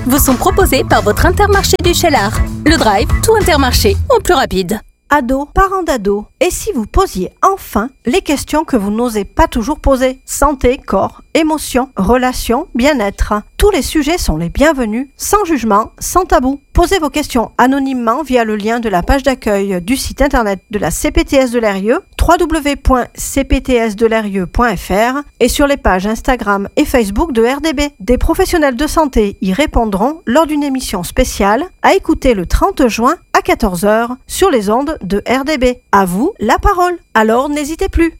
vous sont proposés par votre Intermarché du Cheylard. Le Drive, tout Intermarché, en plus rapide. Ados, parents d'ados, et si vous posiez enfin les questions que vous n'osez pas toujours poser? Santé, corps, émotions, relations, bien-être. Tous les sujets sont les bienvenus, sans jugement, sans tabou. Posez vos questions anonymement via le lien de la page d'accueil du site internet de la CPTS de l'Eyrieux, www.cptsdeleyrieux.fr, et sur les pages Instagram et Facebook de RDB. Des professionnels de santé y répondront lors d'une émission spéciale à écouter le 30 juin à 14h sur les ondes de RDB. À vous la parole. Alors n'hésitez plus.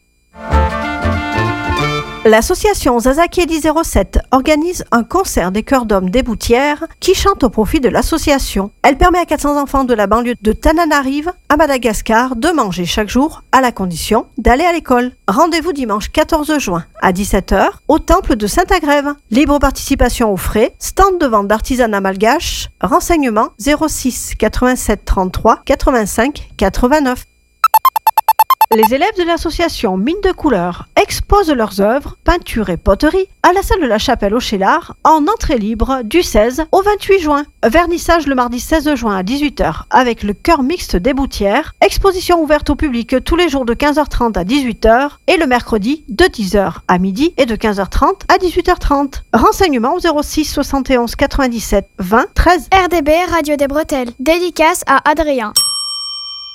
L'association Zazakieli 07 organise un concert des chœurs d'hommes des Boutières qui chantent au profit de l'association. Elle permet à 400 enfants de la banlieue de Tananarive à Madagascar de manger chaque jour à la condition d'aller à l'école. Rendez-vous dimanche 14 juin à 17h au temple de Saint-Agrève. Libre participation aux frais, stand de vente d'artisanat malgache, renseignements 06 87 33 85 89. Les élèves de l'association Mine de Couleurs exposent leurs œuvres, peintures et poteries à la salle de la Chapelle au Cheylard en entrée libre du 16 au 28 juin. Vernissage le mardi 16 juin à 18h avec le chœur mixte des Boutières. Exposition ouverte au public tous les jours de 15h30 à 18h et le mercredi de 10h à midi et de 15h30 à 18h30. Renseignements 06 71 97 20 13. RDB Radio des Bretelles. Dédicace à Adrien.